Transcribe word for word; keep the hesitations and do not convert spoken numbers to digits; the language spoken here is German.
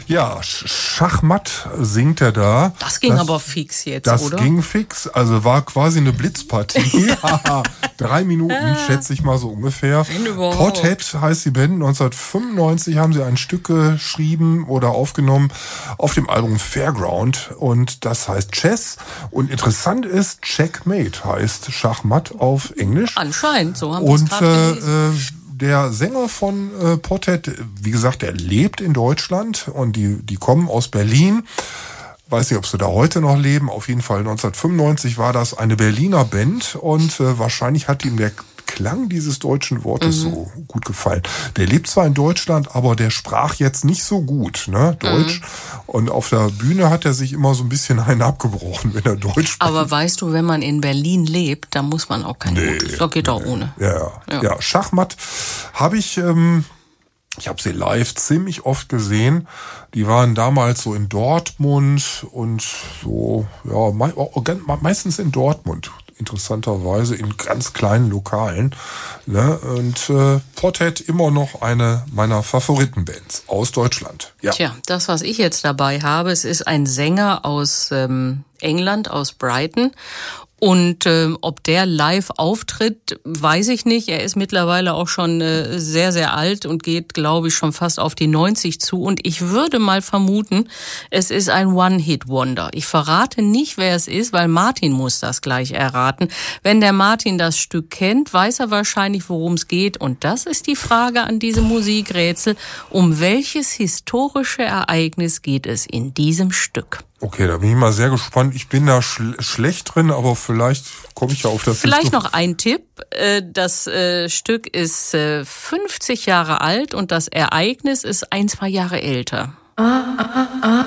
Ja, Schachmatt singt er da. Das ging das, aber fix jetzt, das oder? Das ging fix, also war quasi eine Blitzpartie. Drei Minuten, schätze ich mal so ungefähr. Pothead heißt die Band. neunzehnhundertfünfundneunzig haben sie ein Stück geschrieben oder aufgenommen auf dem Album Fairground und das heißt Chess. Und interessant ist, Checkmate heißt Schachmatt auf Englisch. Anscheinend, so haben wir es gerade gelesen. Äh, Der Sänger von äh, Pothead, wie gesagt, der lebt in Deutschland und die, die kommen aus Berlin. Weiß nicht, ob sie da heute noch leben. Auf jeden Fall neunzehnhundertfünfundneunzig war das eine Berliner Band und äh, wahrscheinlich hat ihm der Klang dieses deutschen Wortes mhm. so gut gefallen. Der lebt zwar in Deutschland, aber der sprach jetzt nicht so gut, ne, Deutsch. Mhm. Und auf der Bühne hat er sich immer so ein bisschen einen abgebrochen, wenn er Deutsch spricht. Aber weißt du, wenn man in Berlin lebt, dann muss man auch kein nee, gutes. Das geht nee. auch ohne. Ja, ja. ja Schachmatt habe ich... Ähm, Ich habe sie live ziemlich oft gesehen. Die waren damals so in Dortmund und so, ja, meistens in Dortmund. Interessanterweise in ganz kleinen Lokalen. Ne? Und äh, Pothead immer noch eine meiner Favoritenbands aus Deutschland. Ja. Tja, das, was ich jetzt dabei habe, es ist ein Sänger aus ähm, England, aus Brighton. Und äh, ob der live auftritt, weiß ich nicht. Er ist mittlerweile auch schon äh, sehr, sehr alt und geht, glaube ich, schon fast auf die neunzig zu. Und ich würde mal vermuten, es ist ein One-Hit-Wonder. Ich verrate nicht, wer es ist, weil Martin muss das gleich erraten. Wenn der Martin das Stück kennt, weiß er wahrscheinlich, worum es geht. Und das ist die Frage an diesem Musikrätsel. Um welches historische Ereignis geht es in diesem Stück? Okay, da bin ich mal sehr gespannt. Ich bin da schl- schlecht drin, aber vielleicht komme ich ja auf das. Vielleicht noch ein Tipp. Das Stück ist fünfzig Jahre alt und das Ereignis ist ein, zwei Jahre älter. Ah, ah, ah.